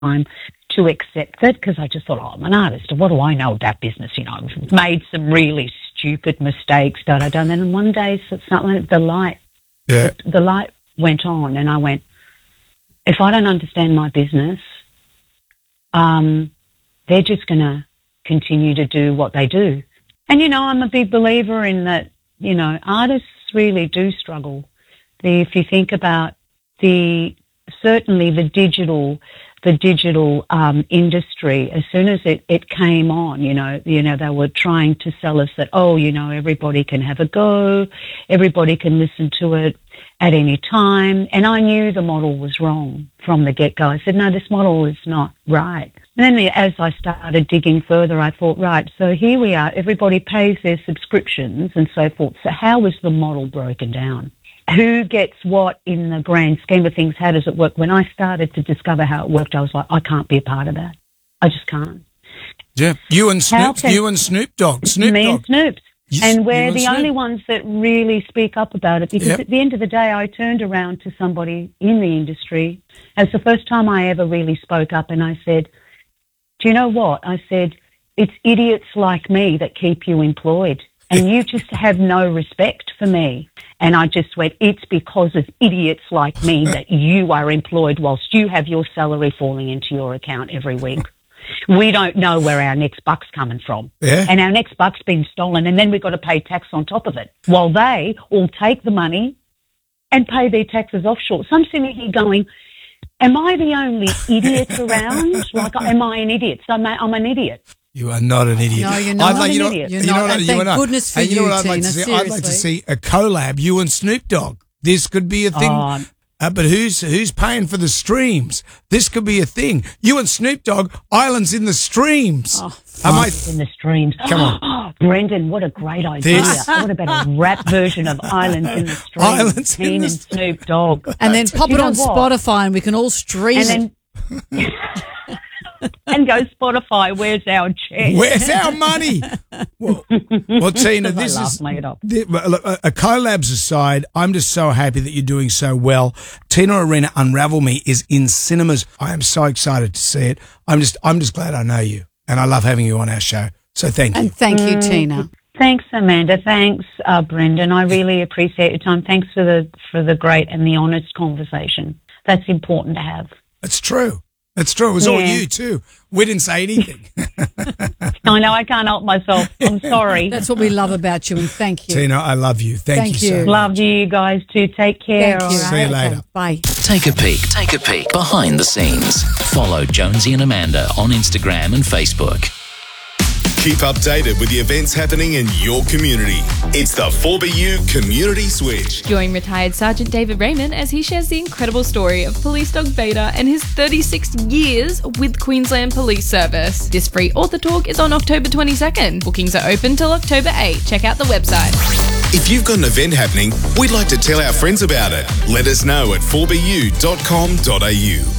time to accept it because I just thought, I'm an artist. What do I know about business? I've made some really stupid mistakes, And then one day, the light went on, and I went, if I don't understand my business, they're just going to continue to do what they do. And, I'm a big believer in that, artists really do struggle. If you think about certainly the digital industry, as soon as it came on, they were trying to sell us that, everybody can have a go, everybody can listen to it at any time. And I knew the model was wrong from the get-go. I said, no, this model is not right. And then as I started digging further, I thought, right, so here we are, everybody pays their subscriptions and so forth. So how is the model broken down? Who gets what in the grand scheme of things? How does it work? When I started to discover how it worked, I was like, I can't be a part of that. I just can't. Yeah, you and Snoop Dogg. Me and Snoop. And we're the only ones that really speak up about it because at the end of the day, I turned around to somebody in the industry. It was the first time I ever really spoke up, and I said, do you know what? I said, it's idiots like me that keep you employed, and you just have no respect for me. And I just went, it's because of idiots like me that you are employed whilst you have your salary falling into your account every week. We don't know where our next buck's coming from. Yeah. And our next buck's been stolen, and then we've got to pay tax on top of it, while they all take the money and pay their taxes offshore. So I'm sitting here going, am I the only idiot around? Am I an idiot? So I'm an idiot. You are not an idiot. No, you're not an idiot. Thank goodness for you, Tina, seriously. I'd like to see a collab, you and Snoop Dogg. This could be a thing. But who's paying for the streams? This could be a thing. You and Snoop Dogg, Islands in the Streams. In the Streams. Come on. Brendan, what a great idea. What about a rap version of Islands in the Streams? Islands in the and Snoop Dogg. And then pop it on Spotify and we can all stream it. And go Spotify, where's our check? Where's our money? Well, Tina, this is a collabs aside. I'm just so happy that you're doing so well. Tina Arena Unravel Me is in cinemas. I am so excited to see it. I'm just glad I know you, and I love having you on our show. So thank you. And thank you, Tina. Thanks, Amanda. Thanks, Brendan. I really appreciate your time. Thanks for the great and the honest conversation. That's important to have. That's true. That's true. It was all you too. We didn't say anything. I know. I can't help myself. I'm sorry. That's what we love about you, and thank you. Tina, I love you. Thank you so much. Love you guys too. Take care. Thank you. See you later. Okay, bye. Take a peek behind the scenes. Follow Jonesy and Amanda on Instagram and Facebook. Keep updated with the events happening in your community. It's the 4BU Community Switch. Join retired Sergeant David Raymond as he shares the incredible story of Police Dog Beta and his 36 years with Queensland Police Service. This free author talk is on October 22nd. Bookings are open till October 8. Check out the website. If you've got an event happening, we'd like to tell our friends about it. Let us know at 4bu.com.au.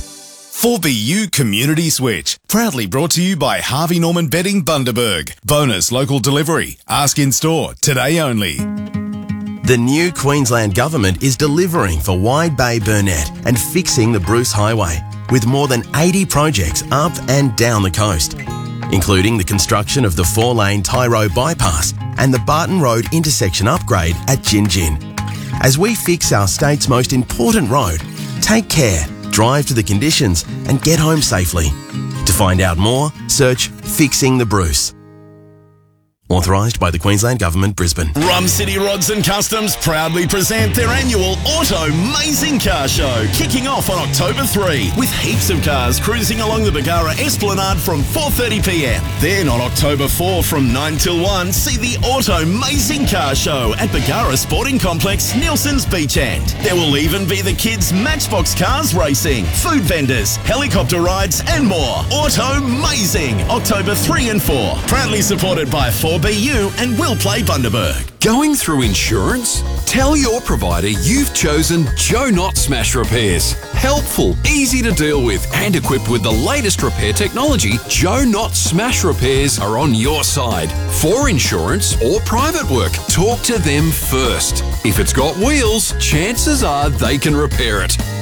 4BU Community Switch, proudly brought to you by Harvey Norman Bedding Bundaberg. Bonus local delivery. Ask in store, today only. The new Queensland Government is delivering for Wide Bay Burnett and fixing the Bruce Highway, with more than 80 projects up and down the coast, including the construction of the 4-lane Tyro bypass and the Barton Road intersection upgrade at Gin Gin. As we fix our state's most important road, take care, drive to the conditions and get home safely. To find out more, search Fixing the Bruce. Authorised by the Queensland Government, Brisbane. Rum City Rods and Customs proudly present their annual Auto Mazing Car Show, kicking off on October 3, with heaps of cars cruising along the Bargara Esplanade from 4:30pm. Then on October 4 from 9 till 1, see the Auto Mazing Car Show at Bargara Sporting Complex, Nielsen's Beach End. There will even be the kids' Matchbox Cars racing, food vendors, helicopter rides and more. Auto Mazing, October 3 and 4. Proudly supported by 4BU and Will Play Bundaberg. Going through insurance? Tell your provider you've chosen Joe Knott Smash Repairs. Helpful, easy to deal with, and equipped with the latest repair technology, Joe Knott Smash Repairs are on your side. For insurance or private work, talk to them first. If it's got wheels, chances are they can repair it.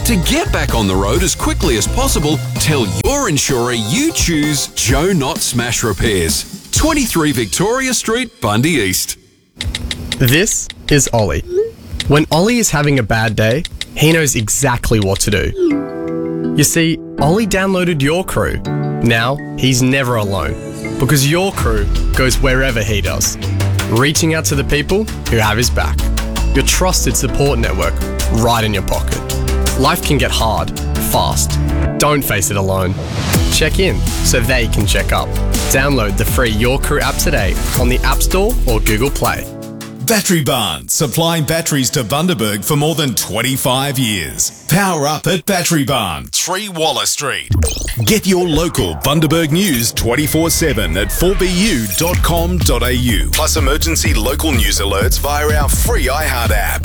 To get back on the road as quickly as possible, tell your insurer you choose Joe Not Smash Repairs. 23 Victoria Street, Bundy East. This is Ollie. When Ollie is having a bad day, he knows exactly what to do. You see, Ollie downloaded Your Crew. Now, he's never alone, because Your Crew goes wherever he does, reaching out to the people who have his back. Your trusted support network right in your pocket. Life can get hard, fast. Don't face it alone. Check in so they can check up. Download the free Your Crew app today on the App Store or Google Play. Battery Barn, supplying batteries to Bundaberg for more than 25 years. Power up at Battery Barn, 3 Waller Street. Get your local Bundaberg news 24/7 at 4bu.com.au. Plus emergency local news alerts via our free iHeart app.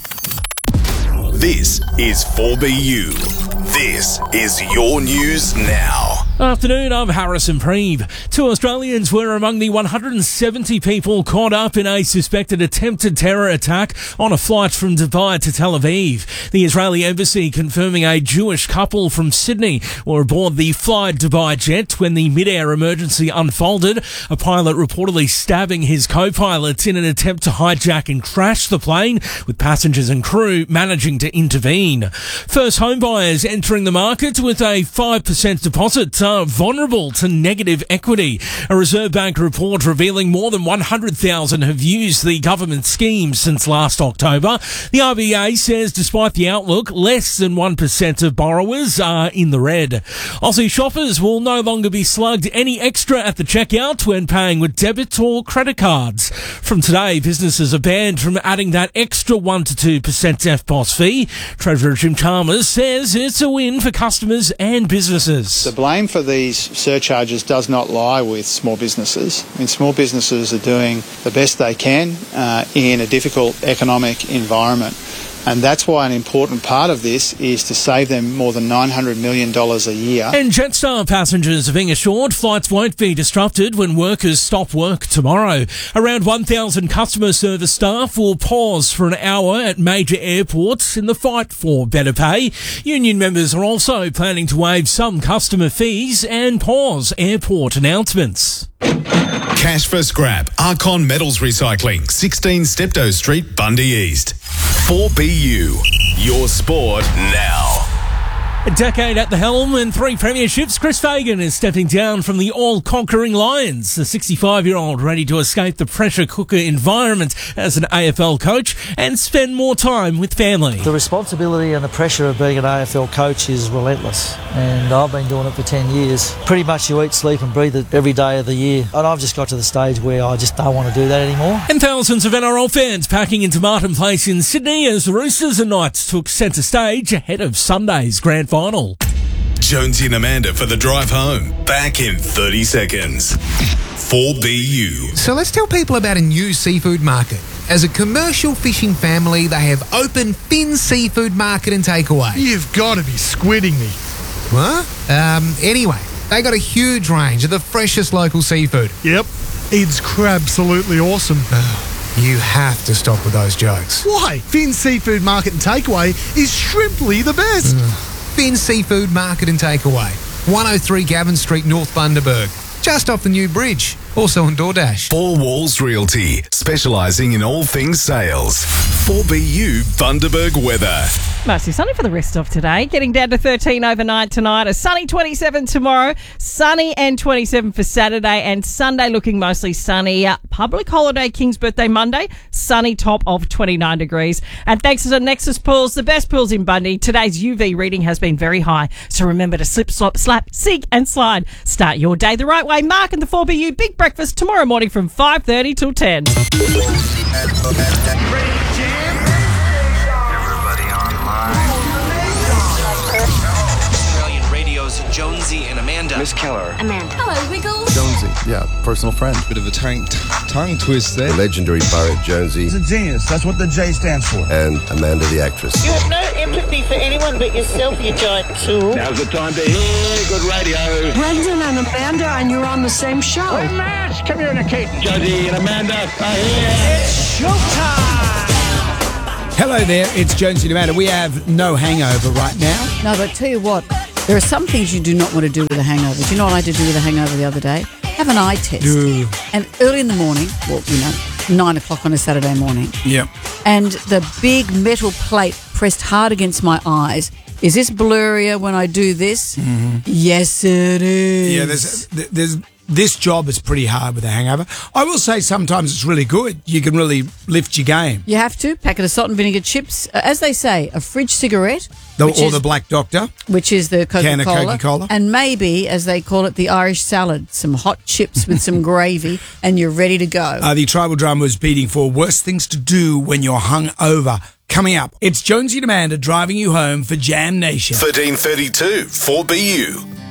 This is 4BU. This is your news now. Afternoon, I'm Harrison Preeve. 2 Australians were among the 170 people caught up in a suspected attempted terror attack on a flight from Dubai to Tel Aviv. The Israeli embassy confirming a Jewish couple from Sydney were aboard the Fly Dubai jet when the mid-air emergency unfolded, a pilot reportedly stabbing his co-pilot in an attempt to hijack and crash the plane, with passengers and crew managing to intervene. First home buyers entering the market with a 5% deposit are vulnerable to negative equity. A Reserve Bank report revealing more than 100,000 have used the government scheme since last October. The RBA says despite the outlook, less than 1% of borrowers are in the red. Aussie shoppers will no longer be slugged any extra at the checkout when paying with debit or credit cards. From today, businesses are banned from adding that extra 1 to 2% EFTPOS fee. Treasurer Jim Chalmers says it's a win for customers and businesses. The blame for these surcharges does not lie with small businesses. I mean, small businesses are doing the best they can in a difficult economic environment. And that's why an important part of this is to save them more than $900 million a year. And Jetstar passengers are being assured flights won't be disrupted when workers stop work tomorrow. Around 1,000 customer service staff will pause for an hour at major airports in the fight for better pay. Union members are also planning to waive some customer fees and pause airport announcements. Cash for scrap. Archon Metals Recycling, 16 Steptoe Street, Bundy East. 4BU. Your sport now. A decade at the helm and 3 premierships, Chris Fagan is stepping down from the all-conquering Lions. The 65-year-old ready to escape the pressure cooker environment as an AFL coach and spend more time with family. The responsibility and the pressure of being an AFL coach is relentless, and I've been doing it for 10 years. Pretty much you eat, sleep and breathe it every day of the year, and I've just got to the stage where I just don't want to do that anymore. And thousands of NRL fans packing into Martin Place in Sydney as the Roosters and Knights took centre stage ahead of Sunday's grand final. Jonesy and Amanda for the drive home. Back in 30 seconds. 4BU. So let's tell people about a new seafood market. As a commercial fishing family, they have opened Finn Seafood Market and Takeaway. You've got to be squidding me. What? Anyway, they got a huge range of the freshest local seafood. Yep. It's crab-absolutely awesome. You have to stop with those jokes. Why? Finn Seafood Market and Takeaway is shrimply the best. Finn Seafood Market and Takeaway, 103 Gavin Street, North Bundaberg, just off the new bridge. Also on DoorDash. 4 Walls Realty, specialising in all things sales. 4BU Bundaberg weather. Mostly sunny for the rest of today. Getting down to 13 overnight tonight. A sunny 27 tomorrow. Sunny and 27 for Saturday. And Sunday looking mostly sunny. Public holiday, King's birthday Monday. Sunny top of 29 degrees. And thanks to the Nexus Pools, the best pools in Bundy, today's UV reading has been very high. So remember to slip, slop, slap, sink and slide. Start your day the right way. Mark and the 4BU Big Breakfast tomorrow morning from 5:30 till 10. Jonesy and Amanda. Miss Keller. Amanda. Hello, Wiggles. Jonesy, yeah, personal friend. Bit of a tongue twist there. The legendary Barrett Jonesy. He's a genius. That's what the J stands for. And Amanda, the actress. You have no empathy for anyone but yourself, you giant tool. Now's the time to hear good radio. Brendan and Amanda, and you're on the same show. We're mass communicating. Jonesy and Amanda are here. It's showtime. Hello there, it's Jonesy and Amanda. We have no hangover right now. No, but tell you what, there are some things you do not want to do with a hangover. Do you know what I did do with a hangover the other day? Have an eye test. And early in the morning, 9 o'clock on a Saturday morning. Yeah. And the big metal plate pressed hard against my eyes. Is this blurrier when I do this? Mm-hmm. Yes, it is. Yeah, there's this job is pretty hard with a hangover. I will say sometimes it's really good. You can really lift your game. You have to. Packet of salt and vinegar chips. As they say, a fridge cigarette. The Black Doctor. Which is the Coca-Cola. Can of Coca-Cola. And maybe, as they call it, the Irish salad. Some hot chips with some gravy, and you're ready to go. The Tribal Drama was beating for worst things to do when you're hungover. Coming up, it's Jonesy and Amanda driving you home for Jam Nation. 1332 4BU.